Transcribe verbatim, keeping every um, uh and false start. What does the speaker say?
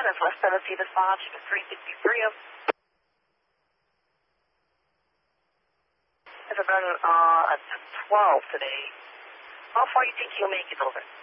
Houston, it's West Tennessee dispatch, three sixty-three of. It's about uh, at twelve today. How far do you think you'll make it over?